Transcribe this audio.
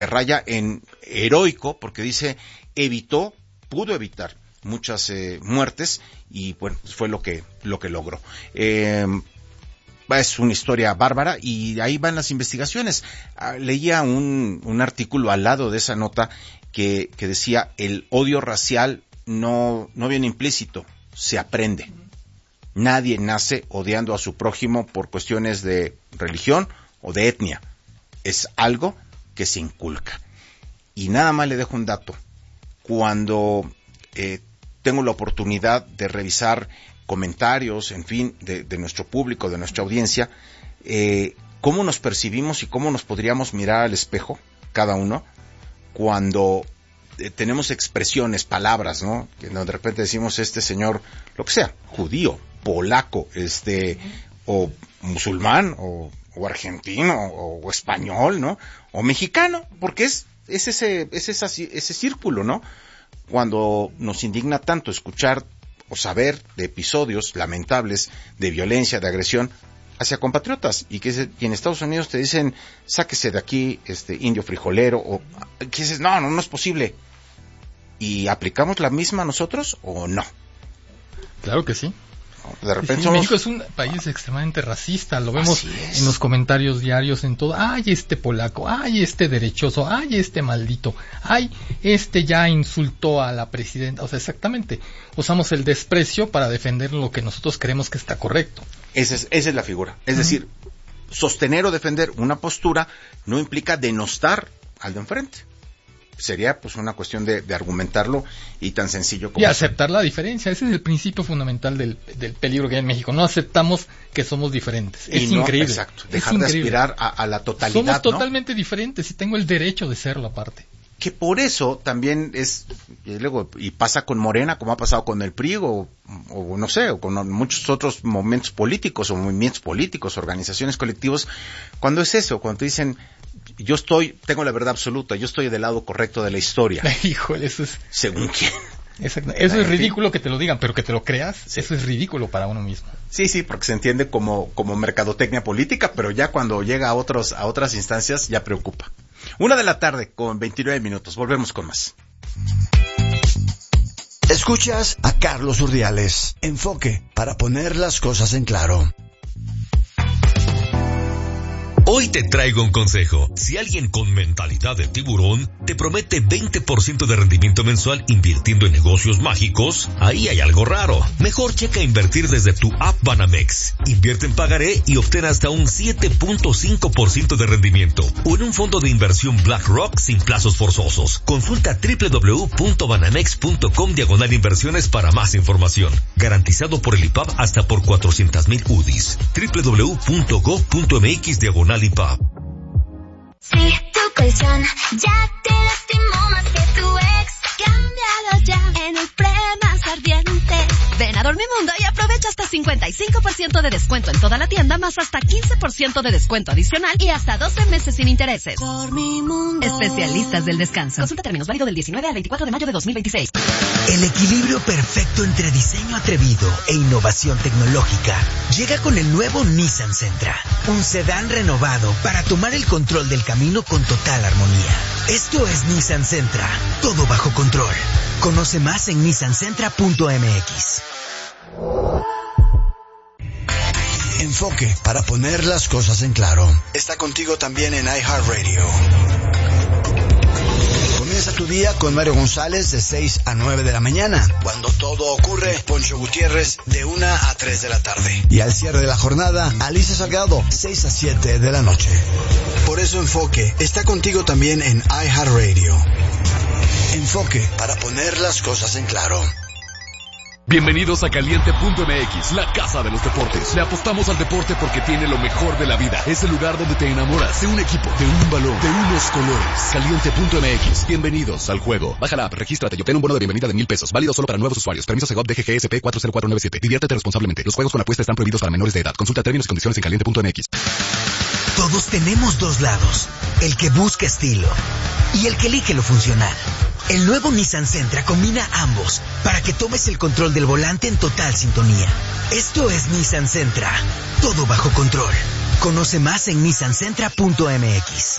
raya en heroico, porque dice, pudo evitar muchas muertes, y bueno, fue lo que logró. Es una historia bárbara, y ahí van las investigaciones. Leía un artículo al lado de esa nota que decía, el odio racial no viene implícito, se aprende. Nadie nace odiando a su prójimo por cuestiones de religión o de etnia. Es algo que se inculca. Y nada más le dejo un dato. Cuando tengo la oportunidad de revisar comentarios, en fin, de nuestro público, de nuestra audiencia, cómo nos percibimos y cómo nos podríamos mirar al espejo, cada uno, cuando tenemos expresiones, palabras, ¿no? Que de repente decimos, este señor, lo que sea, judío, polaco, o musulmán, o argentino, o español, ¿no? O mexicano, porque es ese círculo, ¿no? Cuando nos indigna tanto escuchar o saber de episodios lamentables de violencia, de agresión hacia compatriotas, y en Estados Unidos te dicen, sáquese de aquí, indio frijolero, o que dices, no es posible. ¿Y aplicamos la misma nosotros o no? Claro que sí. De repente México es un país extremadamente racista, lo vemos en los comentarios diarios, en todo. Ay, este polaco, ay, este derechoso, ay, este maldito, ay, este ya insultó a la presidenta. O sea, exactamente, usamos el desprecio para defender lo que nosotros creemos que está correcto. Esa es la figura. Es decir, sostener o defender una postura no implica denostar al de enfrente. Sería pues una cuestión de argumentarlo, y tan sencillo como... Y aceptar la diferencia. Ese es el principio fundamental del peligro que hay en México. No aceptamos que somos diferentes. Es increíble. Exacto. Dejar de aspirar a la totalidad, somos totalmente diferentes, y tengo el derecho de serlo aparte. Que por eso también es, y pasa con Morena, como ha pasado con el PRI, o no sé, o con muchos otros momentos políticos, o movimientos políticos, organizaciones, colectivos, cuando es eso, cuando te dicen, tengo la verdad absoluta, yo estoy del lado correcto de la historia. Híjole, eso es... ¿Según quién? Exacto. Eso es ridículo que te lo digan, pero que te lo creas, sí. Eso es ridículo para uno mismo. Sí, porque se entiende como mercadotecnia política, pero ya cuando llega a otras instancias ya preocupa. 1:00 con 29 minutos. Volvemos con más. Escuchas a Carlos Urdiales. Enfoque para poner las cosas en claro. Hoy te traigo un consejo. Si alguien con mentalidad de tiburón te promete 20% de rendimiento mensual invirtiendo en negocios mágicos, ahí hay algo raro. Mejor checa invertir desde tu app Banamex. Invierte en pagaré y obtén hasta un 7.5% de rendimiento. O en un fondo de inversión BlackRock sin plazos forzosos. Consulta www.banamex.com/inversiones para más información. Garantizado por el IPAB hasta por 400,000 UDIs. www.go.mx/IPAB. Si tu colchón ya te lastimó más que tu ex, cámbialo ya en el pre más ardiente. Ven a Dormimundo y aprovecha hasta 55% de descuento en toda la tienda, más hasta 15% de descuento adicional y hasta 12 meses sin intereses. Dormimundo. Especialistas del descanso. Consulta términos, válido del 19 al 24 de mayo de 2026. El equilibrio perfecto entre diseño atrevido e innovación tecnológica llega con el nuevo Nissan Sentra, un sedán renovado para tomar el control del camino con total armonía. Esto es Nissan Sentra, todo bajo control. Conoce más en nissansentra.mx. Enfoque para poner las cosas en claro. Está contigo también en iHeartRadio. Comienza tu día con Mario González de 6 a 9 de la mañana. Cuando todo ocurre, Poncho Gutiérrez de 1 a 3 de la tarde. Y al cierre de la jornada, Alicia Salgado, 6 a 7 de la noche. Por eso Enfoque está contigo también en iHeartRadio. Enfoque para poner las cosas en claro. Bienvenidos a Caliente.mx, la casa de los deportes. Le apostamos al deporte porque tiene lo mejor de la vida. Es el lugar donde te enamoras de un equipo, de un balón, de unos colores. Caliente.mx. Bienvenidos al juego. Baja la app, regístrate y obtén un bono de bienvenida de $1,000. Válido solo para nuevos usuarios. Permiso Segov DGGSP 40497. Diviértete responsablemente. Los juegos con apuesta están prohibidos para menores de edad. Consulta términos y condiciones en Caliente.mx. Todos tenemos dos lados. El que busca estilo y el que elige lo funcional. El nuevo Nissan Sentra combina ambos para que tomes el control del volante en total sintonía. Esto es Nissan Sentra, todo bajo control. Conoce más en nissansentra.mx.